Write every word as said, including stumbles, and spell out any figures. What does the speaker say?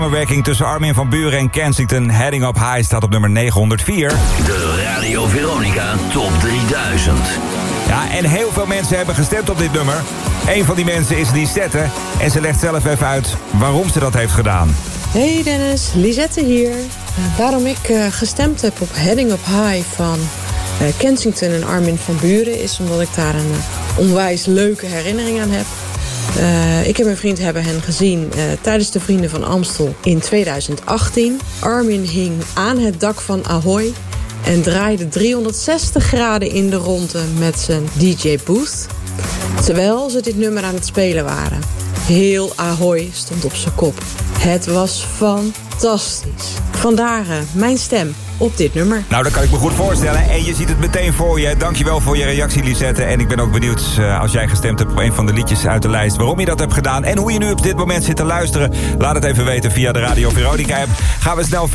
Samenwerking tussen Armin van Buuren en Kensington. Heading Up High staat op nummer negenhonderdvier. De Radio Veronica Top drieduizend. Ja, en heel veel mensen hebben gestemd op dit nummer. Een van die mensen is Lisette. En ze legt zelf even uit waarom ze dat heeft gedaan. Hey Dennis, Lisette hier. Uh, waarom ik uh, gestemd heb op Heading Up High van uh, Kensington en Armin van Buuren... is omdat ik daar een uh, onwijs leuke herinnering aan heb. Uh, ik en mijn vriend hebben hen gezien uh, tijdens de Vrienden van Amstel in tweeduizend achttien. Armin hing aan het dak van Ahoy en draaide driehonderdzestig graden in de ronde met zijn D J-booth, terwijl ze dit nummer aan het spelen waren. Heel Ahoy stond op zijn kop. Het was fantastisch. Vandaar uh, mijn stem op dit nummer. Nou, dat kan ik me goed voorstellen. En je ziet het meteen voor je. Dankjewel voor je reactie, Lisette. En ik ben ook benieuwd uh, als jij gestemd hebt op een van de liedjes uit de lijst, waarom je dat hebt gedaan en hoe je nu op dit moment zit te luisteren. Laat het even weten via de Radio Veronica app. Gaan we snel